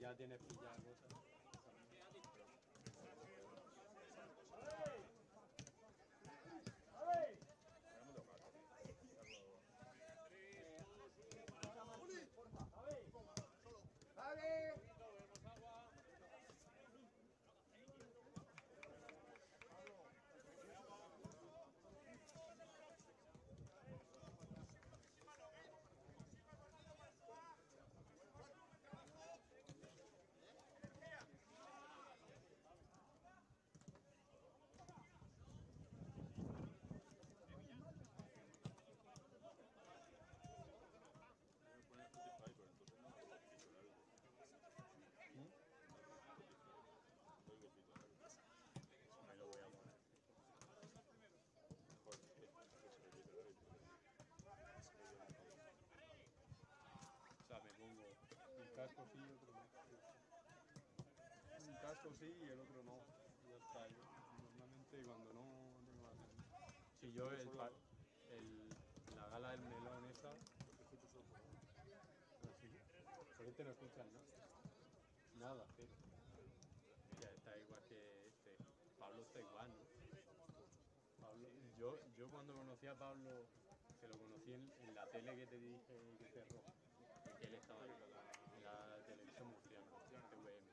ya tienes pillado cosas. Ahí lo voy a poner. O sea, me pongo un casco sí y otro no. Un casco sí y el otro no. Ya está. Yo, normalmente cuando no tengo la tele. Si yo la gala del melón esa. Así. Por este no escuchan, ¿no? Nada, cero. Ya está igual que este. Pablo está igual, ¿no? Pablo, yo cuando conocí a Pablo, que lo conocí en la tele que te dije que cerró, que él estaba en la televisión murciana, TVM.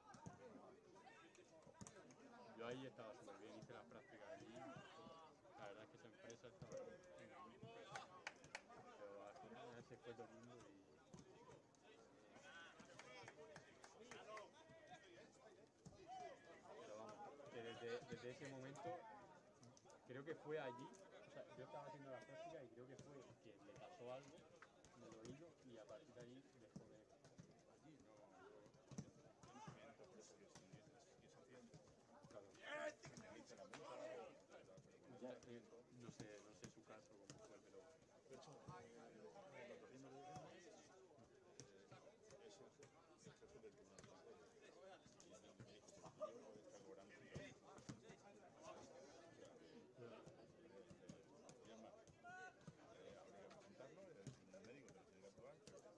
Yo ahí estaba súper bien, hice las prácticas allí. La verdad es que esa empresa estaba bien. Pero al final se fue todo el mundo Pero vamos, que desde ese momento, creo que fue allí, o sea, yo estaba haciendo las prácticas y creo que fue que le pasó algo en el oído y a partir de ahí dejó de... Allí no, Claro. finaliza la multa, Ya, no sé su caso cómo fue, pero... de hecho, los vecinos de es el jefe del tribunal y me dijo, yo está cobrando un millón. Y es más, habría que presentarlo, el tribunal médico te lo tiene que aprobar, pero el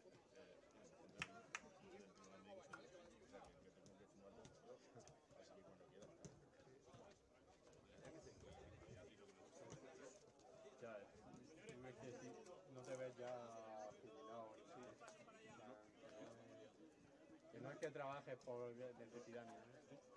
tribunal médico soy yo, o sea que tengo que firmar todo yo, así que cuando quieras. Ya, tú ves que si no te ves ya jubilado, que no es que trabajes por necesidad ni nada.